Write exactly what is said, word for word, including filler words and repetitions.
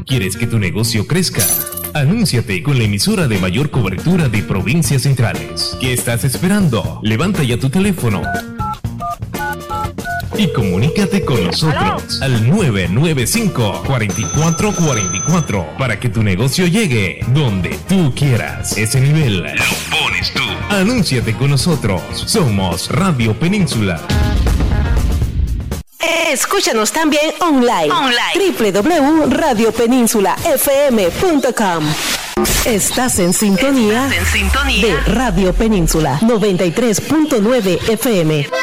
¿Quieres que tu negocio crezca? Anúnciate con la emisora de mayor cobertura de provincias centrales. ¿Qué estás esperando? Levanta ya tu teléfono y comunícate con nosotros al nueve nueve cinco, cuatro cuatro cuatro cuatro para que tu negocio llegue donde tú quieras. Ese nivel lo pones tú. Anúnciate con nosotros. Somos Radio Península. Escúchanos también online. online. doble u doble u doble u punto radio península f m punto com. Estás en sintonía, Estás en sintonía de Radio Península noventa y tres punto nueve F M.